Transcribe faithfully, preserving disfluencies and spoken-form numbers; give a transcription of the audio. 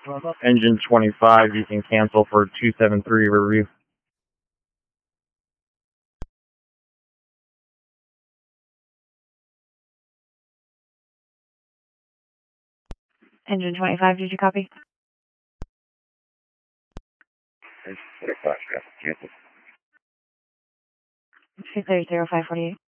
Engine twenty-five, you can cancel for two seven three review. Engine twenty-five, did you copy? twenty-five, cancel. two thirty, zero five forty-eight.